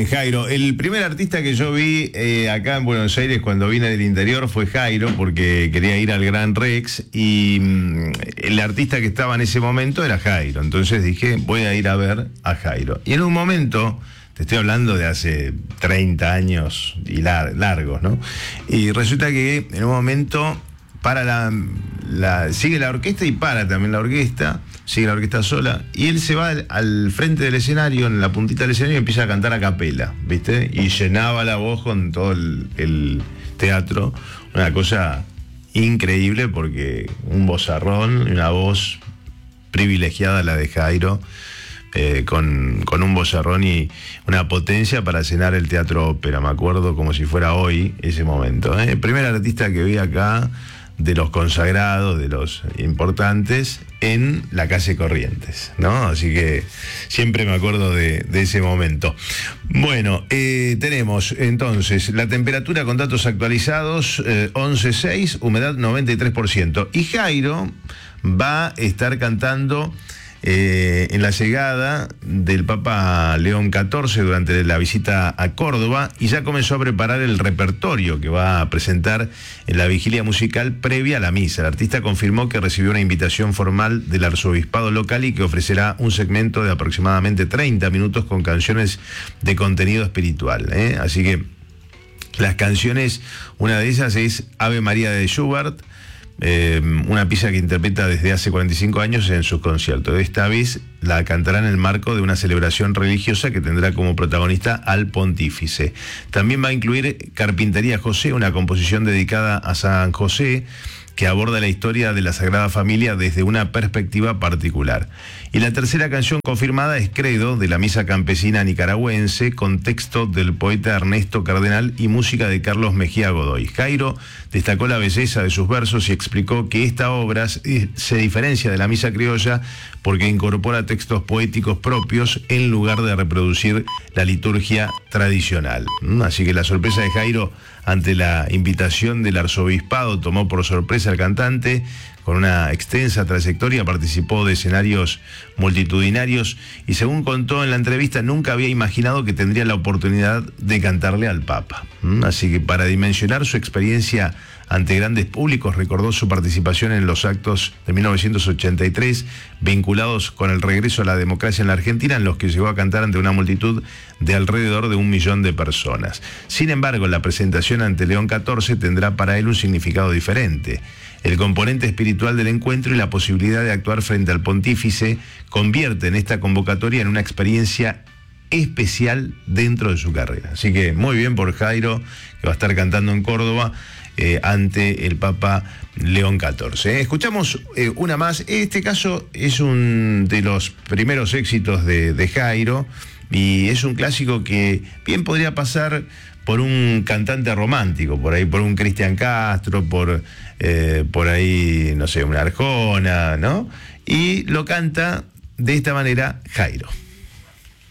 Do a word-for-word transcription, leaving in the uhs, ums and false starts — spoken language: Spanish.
bien, Jairo. El primer artista que yo vi eh, acá en Buenos Aires cuando vine del interior fue Jairo, porque quería ir al Gran Rex y mm, el artista que estaba en ese momento era Jairo. Entonces dije, voy a ir a ver a Jairo. Y en un momento, te estoy hablando de hace treinta años y lar- largos, ¿no? Y resulta que en un momento para la, la sigue la orquesta y para también la orquesta. Sigue la orquesta sola, y él se va al, al frente del escenario, en la puntita del escenario, y empieza a cantar a capela, ¿viste? Y llenaba la voz con todo el, el teatro. Una cosa increíble, porque un vozarrón, una voz privilegiada la de Jairo, eh, con, con un vozarrón y una potencia para llenar el Teatro Ópera. Me acuerdo como si fuera hoy ese momento, ¿eh? El primer artista que vi acá, de los consagrados, de los importantes, en la calle Corrientes, ¿no? Así que siempre me acuerdo de, de ese momento. Bueno, eh, tenemos entonces la temperatura con datos actualizados, eh, once punto seis, humedad noventa y tres por ciento. Y Jairo va a estar cantando Eh, en la llegada del Papa León catorce durante la visita a Córdoba, y ya comenzó a preparar el repertorio que va a presentar en la vigilia musical previa a la misa. El artista confirmó que recibió una invitación formal del arzobispado local y que ofrecerá un segmento de aproximadamente treinta minutos con canciones de contenido espiritual, ¿eh? Así que las canciones, una de ellas es Ave María de Schubert, Eh, una pieza que interpreta desde hace cuarenta y cinco años en sus conciertos. Esta vez la cantará en el marco de una celebración religiosa que tendrá como protagonista al pontífice. También va a incluir Carpintería José, una composición dedicada a San José, que aborda la historia de la Sagrada Familia desde una perspectiva particular. Y la tercera canción confirmada es Credo, de la Misa Campesina Nicaragüense, con texto del poeta Ernesto Cardenal y música de Carlos Mejía Godoy. Jairo destacó la belleza de sus versos y explicó que esta obra se diferencia de la Misa Criolla porque incorpora textos poéticos propios en lugar de reproducir la liturgia tradicional. Así que la sorpresa de Jairo ante la invitación del arzobispado tomó por sorpresa al cantante. Con una extensa trayectoria, participó de escenarios multitudinarios y, según contó en la entrevista, nunca había imaginado que tendría la oportunidad de cantarle al Papa. Así que, para dimensionar su experiencia ante grandes públicos, recordó su participación en los actos de mil novecientos ochenta y tres vinculados con el regreso a la democracia en la Argentina, en los que llegó a cantar ante una multitud de alrededor de un millón de personas. Sin embargo, la presentación ante León catorce tendrá para él un significado diferente. El componente espiritual del encuentro y la posibilidad de actuar frente al pontífice convierten esta convocatoria en una experiencia especial dentro de su carrera. Así que muy bien por Jairo, que va a estar cantando en Córdoba eh, ante el Papa León catorce. Eh, escuchamos eh, una más. Este caso es un de los primeros éxitos de, de Jairo, y es un clásico que bien podría pasar por un cantante romántico, por ahí por un Cristian Castro, por, eh, por ahí, no sé, una Arjona, ¿no? Y lo canta de esta manera Jairo.